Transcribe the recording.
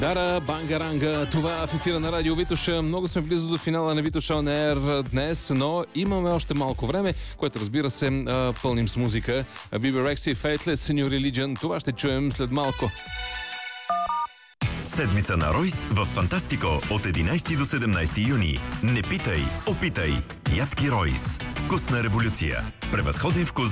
Дара Бангаранга, това в ефира на Радио Витоша. Много сме близо до финала на Витоша On Air днес, но имаме още малко време, което разбира се пълним с музика. Bibi Rexa и Faithless, New Religion, това ще чуем след малко. Седмица на Ройс в Фантастико от 11 до 17 юни. Не питай, опитай. Ядки Ройс. Вкусна революция. Превъзходен вкус